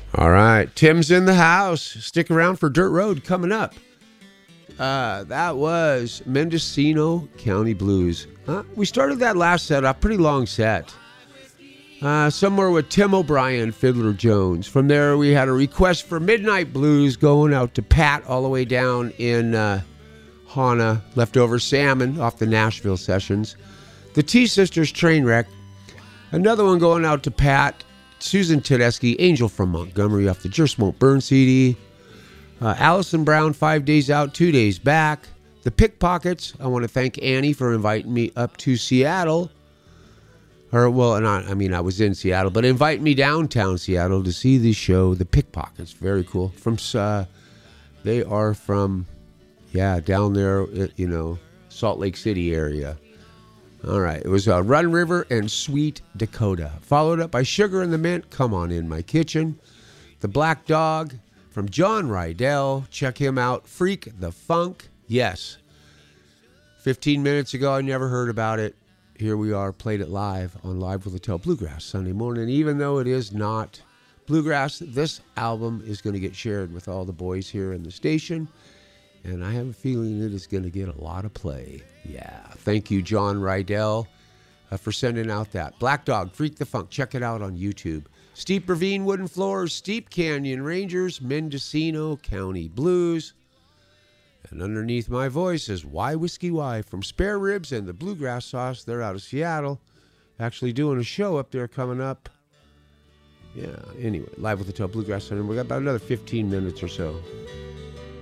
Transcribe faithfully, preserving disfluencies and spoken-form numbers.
All right. Tim's in the house. Stick around for Dirt Road coming up. Uh, that was Mendocino County Blues. Uh, we started that last set, a pretty long set. Uh, somewhere with Tim O'Brien, Fiddler Jones. From there, we had a request for Midnight Blues going out to Pat all the way down in uh, Hana. Leftover Salmon off the Nashville sessions. The T-Sisters Trainwreck. Another one going out to Pat. Susan Tedeschi, Angel from Montgomery off the Just Won't Burn C D. Uh, Allison Brown, Five Days Out, Two Days Back. The Pickpockets. I want to thank Annie for inviting me up to Seattle. Or, well, not, I mean, I was in Seattle, but invite me downtown Seattle to see the show, The Pickpockets. Very cool. From, uh, they are from, yeah, down there, you know, Salt Lake City area. All right. It was uh, Run River and Sweet Dakota. Followed up by Sugar and the Mint, Come On In My Kitchen. The Black Dog from John Rydell. Check him out. Freak the Funk. Yes. fifteen minutes ago, I never heard about it. Here we are, played it live on Live with Attell Bluegrass Sunday morning. Even though it is not bluegrass, this album is going to get shared with all the boys here in the station. And I have a feeling it is going to get a lot of play. Yeah. Thank you, John Rydell, uh, for sending out that. Black Dog, Freak the Funk. Check it out on YouTube. Steep Ravine Wooden Floors, Steep Canyon Rangers, Mendocino County Blues. And underneath my voice is Why Whiskey Why from Spare Ribs and the Bluegrass Sauce. They're out of Seattle. Actually doing a show up there coming up. Yeah, anyway, Live with Attell Bluegrass Center. We got about another fifteen minutes or so.